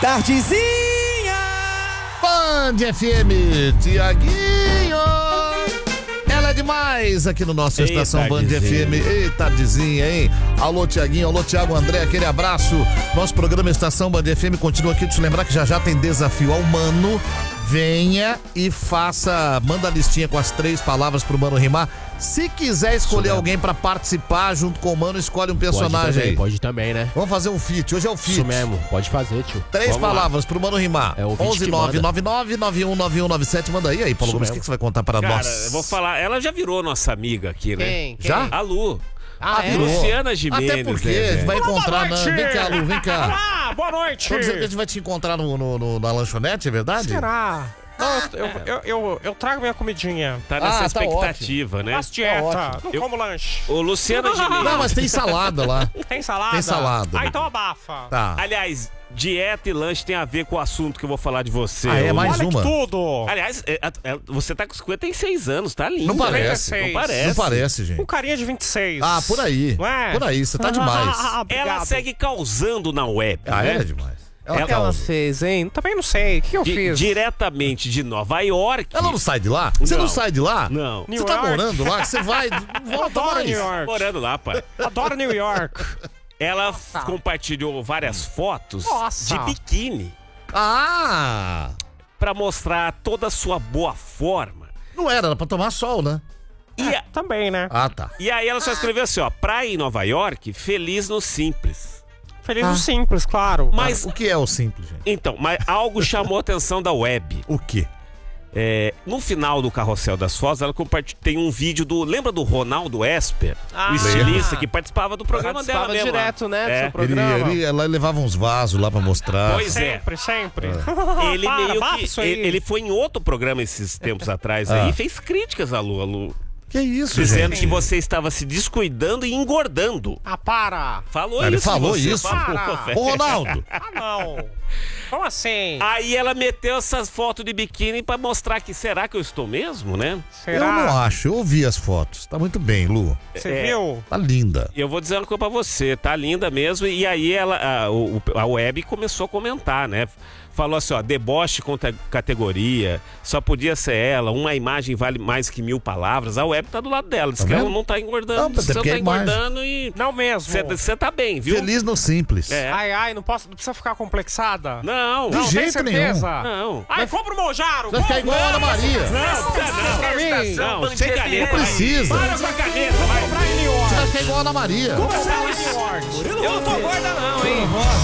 Tardezinha! Band FM, Tiaguinho! Ela é demais aqui no nosso Estação Band FM. Ei, tardezinha, hein? Alô, Tiaguinho, alô, Tiago André, aquele abraço. Nosso programa Estação Band FM continua aqui. Deixa eu lembrar que já tem desafio ao Mano. Venha e manda a listinha com as 3 palavras pro Mano rimar. Se quiser escolher alguém pra participar junto com o Mano, escolhe um personagem aí. Pode também, né? Vamos fazer um feat, hoje é o feat. Isso mesmo, pode fazer, tio. 3 palavras pro Mano rimar. É o 11999919197. Manda aí, Paulo Gomes, o que você vai contar para nós? Cara, eu vou falar, ela já virou nossa amiga aqui, né? Quem? Já? A Lu. Virou. Luciana Gimenez. Até porque a gente vai encontrar Vem cá, Lu, vem cá. Olá, boa noite! Tô dizendo que a gente vai te encontrar na lanchonete, é verdade? Será? Eu trago minha comidinha. Tá nessa tá expectativa, né? Faço dieta, não como lanche. Ô, Luciana Gimenez. Não, mas tem salada lá. Tem salada? Tem salada. Ah, então abafa. Tá. Aliás, dieta e lanche tem a ver com o assunto que eu vou falar de você. Ah, é? Ô, Mais Olha uma. que tudo! Aliás, você tá com 56 anos, tá lindo. Não parece. Não 96. parece. Não parece, gente. Um carinha de 26. Ah, por aí. Não é? Por aí, você tá demais. Obrigado. Ela segue causando na web, Ah, né? é demais. O que ela fez, hein? Também não sei. O que eu fiz? Diretamente de Nova York. Ela não sai de lá? Você não Não. sai de lá? Não. Você tá New York. morando lá? Você vai, não volta Adoro mais. New York. Morando lá, pai. Adoro New York. Ela compartilhou várias fotos Nossa. de biquíni Ah! pra mostrar toda a sua boa forma. Não era pra tomar sol, né? Também, né? Ah, tá. E aí ela só escreveu assim, ó, praia em Nova York, feliz no simples. Feliz o simples, claro. Mas, O que é o simples, gente? então, mas algo chamou a atenção da web. O quê? No final do carrossel das fotos, ela tem um vídeo lembra do Ronaldo Esper? Ah. O estilista que participava do programa dela Participava mesmo. direto, né, do É. seu programa. Ela levava uns vasos lá pra mostrar. Pois é. Sempre. Ele meio abafa que isso aí. ele foi em outro programa esses tempos atrás aí e fez críticas à Lu, Que isso, dizendo gente? que você estava se descuidando e engordando. Ah, para! Falou Ele isso. falou você isso? falou, velho. Ô, Ronaldo! Ah, não! Como assim? Aí ela meteu essas fotos de biquíni pra mostrar que será que eu estou mesmo, né? Eu não acho, eu vi as fotos. Tá muito bem, Lu. Você viu? Tá linda. Eu vou dizer uma coisa pra você, tá linda mesmo. E aí a web começou a comentar, né? Falou assim, ó, deboche com categoria, só podia ser ela, uma imagem vale mais que 1000 palavras. A web tá do lado dela, diz Tá que ela vendo? não tá engordando. Não, Você até porque tá é imagem. engordando e Não mesmo. você tá bem, viu? Feliz no simples. É. Ai, não precisa ficar complexada. Não, De Não, tem jeito certeza? não. Ai, compra o Mojaro! Vai ficar igual a Ana Maria. Pra mim! Não, sem caneta. Não precisa. Para com a caneta, vai. Comprar em New York! Vai ficar igual a Ana Maria. Comprar em New York! Eu não tô gorda não, hein?